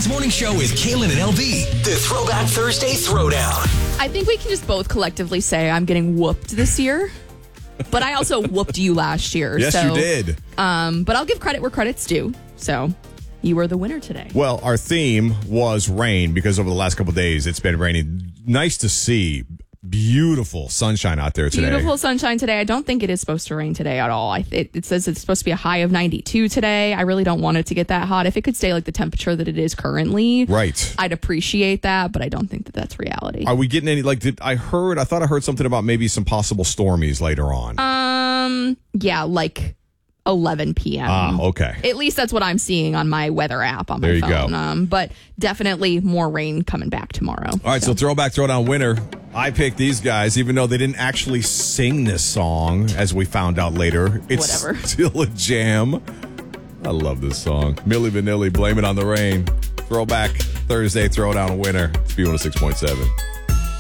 Kids Morning Show with Kaylin and LB. The Throwback Thursday Throwdown. I think we can just both collectively say I'm getting whooped this year. But I also whooped you last year. Yes, so, you did. But I'll give credit where credit's due. So you were the winner today. Well, our theme was rain because over the last couple of days it's been raining. Nice to see beautiful sunshine out there today. Beautiful sunshine today. I don't think it is supposed to rain today at all. It says it's supposed to be a high of 92 today. I really don't want it to get that hot. If it could stay like the temperature that it is currently, Right. I'd appreciate that, but I don't think that that's reality. Are we getting any, I thought I heard something about maybe some possible stormies later on. Yeah, like 11 p.m. Okay. At least that's what I'm seeing on my weather app on my There you phone. go. But definitely more rain coming back tomorrow. All right, so Throwback Throwdown winner. I picked these guys, even though they didn't actually sing this song, as we found out later. It's Whatever. still a jam. I love this song. Milli Vanilli, Blame It on the Rain. Throwback Thursday Throwdown winner. It's B106.7.